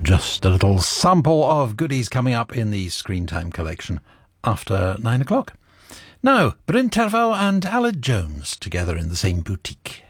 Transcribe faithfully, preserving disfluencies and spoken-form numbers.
Just a little sample of goodies coming up in the Screen Time collection after nine o'clock. Now, Bryn Terfel and Aled Jones together in the same boutique.